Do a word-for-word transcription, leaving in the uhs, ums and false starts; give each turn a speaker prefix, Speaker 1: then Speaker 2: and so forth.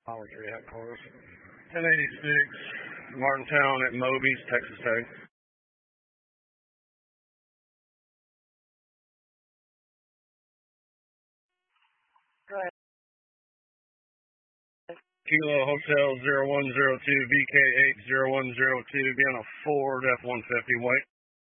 Speaker 1: Howard three at course. ten eighty-six, Martintown at Moby's, Texas Tech.
Speaker 2: Good.
Speaker 1: Kilo Hotel zero one zero two, V K eight zero one zero two, be on a Ford F one fifty white.